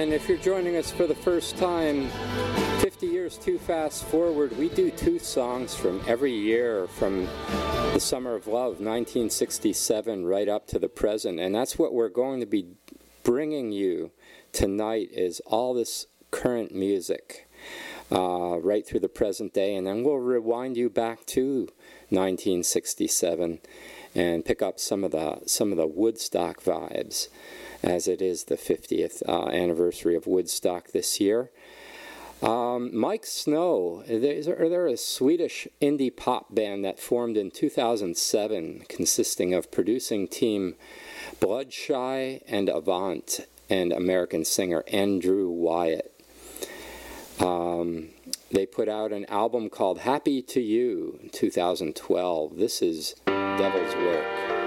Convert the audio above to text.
And if you're joining us for the first time, 50 years too fast forward, we do two songs from every year from the Summer of Love, 1967, right up to the present. And that's what we're going to be bringing you tonight, is all this current music right through the present day. And then we'll rewind you back to 1967 and pick up some of the Woodstock vibes, as it is the 50th anniversary of Woodstock this year. Mike Snow, they're a Swedish indie pop band that formed in 2007, consisting of producing team Bloodshy and Avant and American singer Andrew Wyatt. They put out an album called Happy to You in 2012. This is Devil's Work.